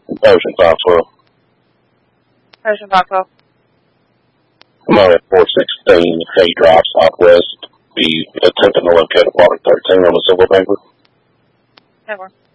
Ocean 512. Ocean 512. I'm on at 416 Hay Drive Southwest. Be attempting to locate a block 13 on the Silver Banker. Never.